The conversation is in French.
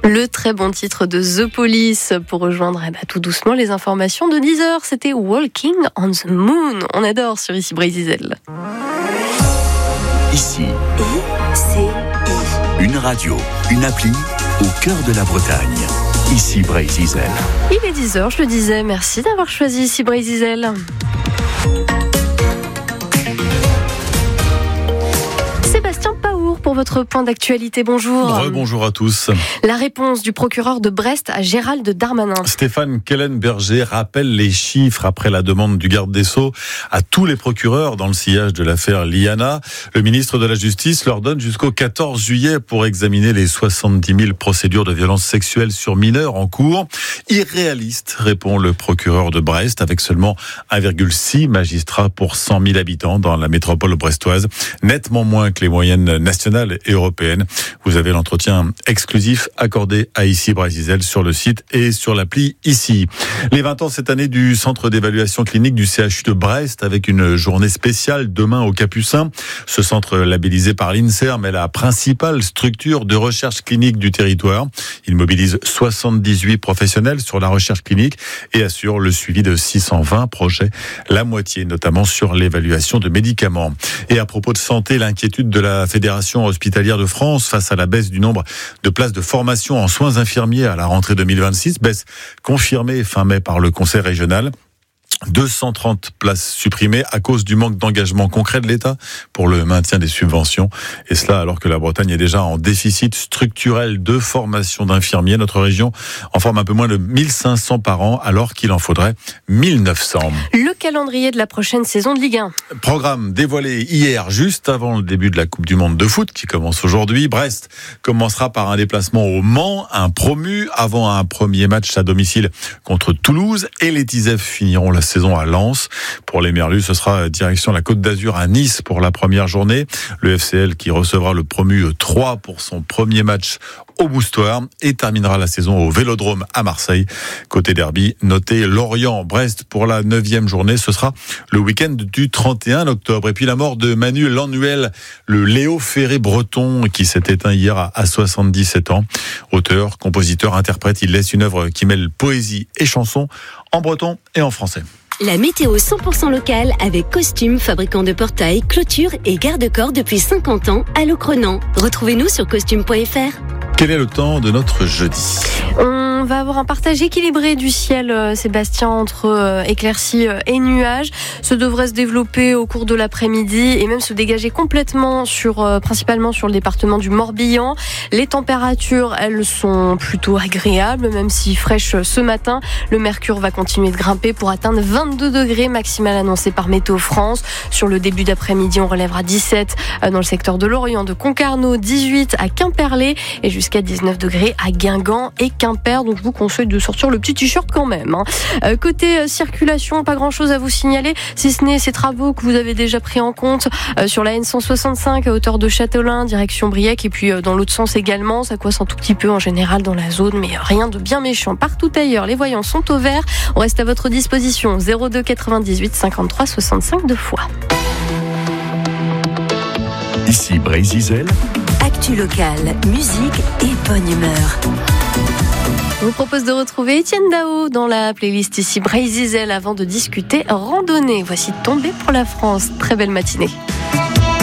Le très bon titre de The Police pour rejoindre tout doucement les informations de 10h. C'était Walking on the Moon. On adore sur Ici Brésil. Ici, une radio, une appli au cœur de la Bretagne. Ici Brésil. Il est 10h, je le disais. Merci d'avoir choisi Ici Brésil. Sébastien Paour pour votre point d'actualité. Bonjour. Bonjour à tous. La réponse du procureur de Brest à Gérald Darmanin. Stéphane Kellenberger rappelle les chiffres après la demande du garde des Sceaux à tous les procureurs dans le sillage de l'affaire Liana. Le ministre de la Justice leur donne jusqu'au 14 juillet pour examiner les 70 000 procédures de violences sexuelles sur mineurs en cours. Irréaliste, répond le procureur de Brest, avec seulement 1,6 magistrats pour 100 000 habitants dans la métropole brestoise. Nettement moins que les moyennes nationales et européennes. Vous avez l'entretien exclusif accordé à Ici Brésil sur le site et sur l'appli Ici. Les 20 ans cette année du centre d'évaluation clinique du CHU de Brest avec une journée spéciale demain au Capucin. Ce centre labellisé par l'INSERM est la principale structure de recherche clinique du territoire. Il mobilise 78 professionnels sur la recherche clinique et assure le suivi de 620 projets, la moitié notamment sur l'évaluation de médicaments. Et à propos de santé, l'inquiétude de la Fédération hospitalière de France face à la baisse du nombre de places de formation en soins infirmiers à la rentrée 2026, baisse confirmée fin mai par le Conseil régional. 230 places supprimées à cause du manque d'engagement concret de l'État pour le maintien des subventions. Et cela alors que la Bretagne est déjà en déficit structurel de formation d'infirmiers. Notre région en forme un peu moins de 1500 par an alors qu'il en faudrait 1900. Le calendrier de la prochaine saison de Ligue 1. Programme dévoilé hier, juste avant le début de la Coupe du Monde de foot qui commence aujourd'hui. Brest commencera par un déplacement au Mans, un promu, avant un premier match à domicile contre Toulouse. Et les Tisefs finiront la saison à Lens. Pour les Merlus, ce sera direction la Côte d'Azur à Nice pour la première journée. Le FCL qui recevra le promu 3 pour son premier match au Boustoir et terminera la saison au Vélodrome à Marseille. Côté derby, notez Lorient-Brest pour la 9e journée. Ce sera le week-end du 31 octobre. Et puis la mort de Manu Lannuel, le Léo Ferré breton qui s'est éteint hier à 77 ans. Auteur, compositeur, interprète, il laisse une œuvre qui mêle poésie et chanson en breton et en français. La météo 100% locale avec Costume, fabricant de portails, clôtures et garde-corps depuis 50 ans à Locronan. Retrouvez-nous sur costume.fr. Quel est le temps de notre jeudi ? On va avoir un partage équilibré du ciel, Sébastien, entre éclaircies et nuages. Ce devrait se développer au cours de l'après-midi et même se dégager complètement principalement sur le département du Morbihan. Les températures, elles sont plutôt agréables, même si fraîches ce matin. Le mercure va continuer de grimper pour atteindre 22 degrés maximal annoncé par Météo France. Sur le début d'après-midi, on relèvera 17 dans le secteur de Lorient, de Concarneau, 18 à Quimperlé et jusqu'à 19 degrés à Guingamp et Quimper. Donc je vous conseille de sortir le petit t-shirt quand même. Côté circulation, pas grand-chose à vous signaler, si ce n'est ces travaux que vous avez déjà pris en compte sur la N165 à hauteur de Châtelain, direction Briec, et puis dans l'autre sens également. Ça coince un tout petit peu en général dans la zone, mais rien de bien méchant. Partout ailleurs, les voyants sont au vert. On reste à votre disposition. 02 98 53 65 2 fois. Ici Brésil. Actu locale, musique et bonne humeur. Je vous propose de retrouver Étienne Dao dans la playlist Ici Brésil avant de discuter randonnée. Voici Tomber pour la France. Très belle matinée.